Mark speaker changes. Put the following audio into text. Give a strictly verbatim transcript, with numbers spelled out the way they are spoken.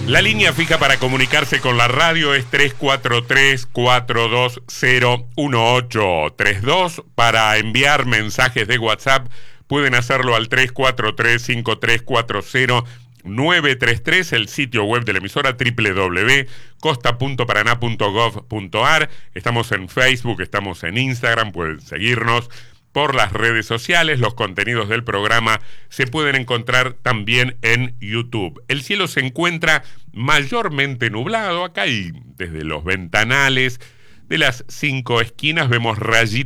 Speaker 1: La línea fija para comunicarse con la radio es tres cuatro tres, cuatro dos cero, uno ocho tres dos. Para enviar mensajes de WhatsApp pueden hacerlo al tres cuatro tres, cinco tres cuatro cero, nueve tres tres, el sitio web de la emisora doble u doble u doble u punto costa punto paraná punto gov punto ar. Estamos en Facebook, estamos en Instagram, pueden seguirnos por las redes sociales. Los contenidos del programa se pueden encontrar también en YouTube. El cielo se encuentra mayormente nublado acá y desde los ventanales de las cinco esquinas vemos rayitas